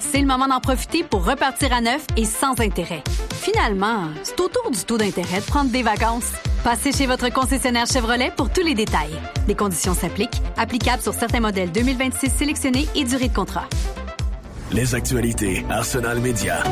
C'est le moment d'en profiter pour repartir à neuf et sans intérêt. Finalement, c'est autour du taux d'intérêt de prendre des vacances. Passez chez votre concessionnaire Chevrolet pour tous les détails. Les conditions s'appliquent. Applicables sur certains modèles 2026 sélectionnés et durée de contrat. Les actualités Arsenal Média.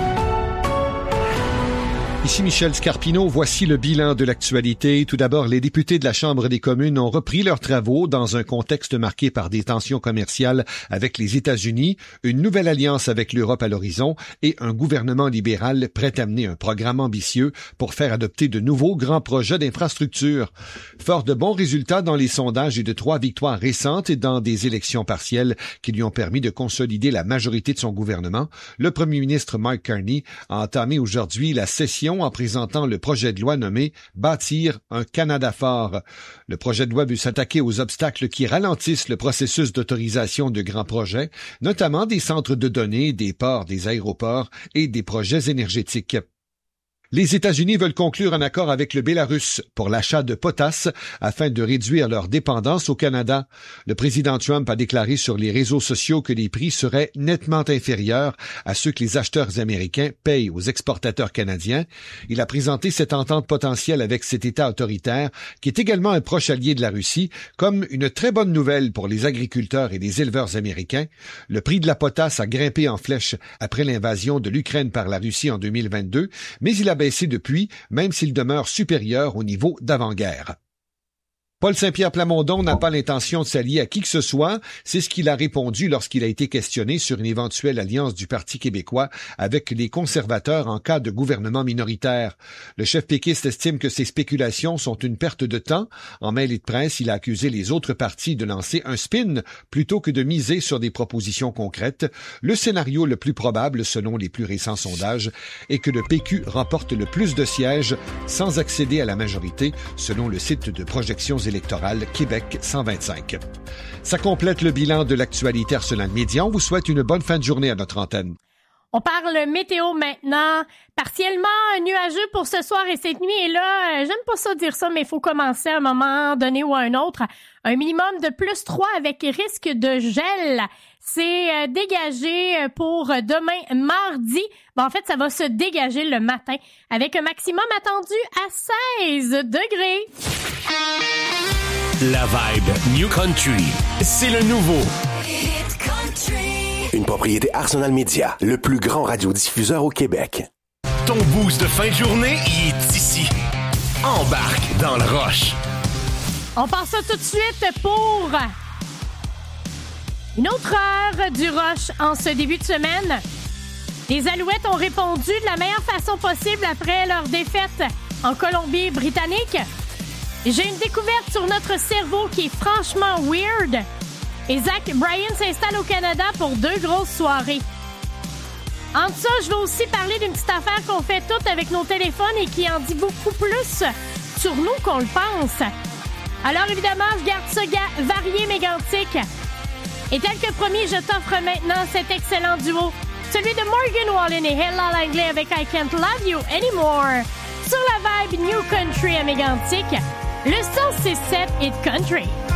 Ici Michel Scarpino, voici le bilan de l'actualité. Tout d'abord, les députés de la Chambre des communes ont repris leurs travaux dans un contexte marqué par des tensions commerciales avec les États-Unis, une nouvelle alliance avec l'Europe à l'horizon et un gouvernement libéral prêt à mener un programme ambitieux pour faire adopter de nouveaux grands projets d'infrastructure. Fort de bons résultats dans les sondages et de 3 victoires récentes et dans des élections partielles qui lui ont permis de consolider la majorité de son gouvernement, le premier ministre Mark Carney a entamé aujourd'hui la session en présentant le projet de loi nommé « Bâtir un Canada fort ». Le projet de loi veut s'attaquer aux obstacles qui ralentissent le processus d'autorisation de grands projets, notamment des centres de données, des ports, des aéroports et des projets énergétiques. Les États-Unis veulent conclure un accord avec le Bélarus pour l'achat de potasse afin de réduire leur dépendance au Canada. Le président Trump a déclaré sur les réseaux sociaux que les prix seraient nettement inférieurs à ceux que les acheteurs américains payent aux exportateurs canadiens. Il a présenté cette entente potentielle avec cet État autoritaire, qui est également un proche allié de la Russie, comme une très bonne nouvelle pour les agriculteurs et les éleveurs américains. Le prix de la potasse a grimpé en flèche après l'invasion de l'Ukraine par la Russie en 2022, mais il a baissé depuis, même s'il demeure supérieur au niveau d'avant-guerre. Paul Saint-Pierre Plamondon n'a pas l'intention de s'allier à qui que ce soit. C'est ce qu'il a répondu lorsqu'il a été questionné sur une éventuelle alliance du Parti québécois avec les conservateurs en cas de gouvernement minoritaire. Le chef péquiste estime que ces spéculations sont une perte de temps. En mêlée de presse, il a accusé les autres partis de lancer un spin plutôt que de miser sur des propositions concrètes. Le scénario le plus probable, selon les plus récents sondages, est que le PQ remporte le plus de sièges sans accéder à la majorité, selon le site de projections électorale Québec 125. Ça complète le bilan de l'actualité Arsenal Média. On vous souhaite une bonne fin de journée à notre antenne. On parle météo maintenant. Partiellement nuageux pour ce soir et cette nuit. Et là, j'aime pas ça dire ça, mais il faut commencer à un moment donné ou à un autre. Un minimum de plus 3 avec risque de gel. C'est dégagé pour demain mardi. Bon, en fait, ça va se dégager le matin avec un maximum attendu à 16 degrés. La vibe New Country, c'est le nouveau. Hit Country. Une propriété Arsenal Média, le plus grand radiodiffuseur au Québec. Ton boost de fin de journée, il est ici. Embarque dans le rush. On passe ça tout de suite pour une autre heure du rush en ce début de semaine. Les Alouettes ont répondu de la meilleure façon possible après leur défaite en Colombie-Britannique. J'ai une découverte sur notre cerveau qui est franchement weird. Et Zach Bryan s'installe au Canada pour 2 grosses soirées. En ça, je vais aussi parler d'une petite affaire qu'on fait toutes avec nos téléphones et qui en dit beaucoup plus sur nous qu'on le pense. Alors évidemment, je garde ça varié mégantique. Et tel que promis, je t'offre maintenant cet excellent duo, celui de Morgan Wallen et Ella Langley avec I Can't Love You Anymore. Sur la vibe New Country à mégantique, le 106.7 Hit Country.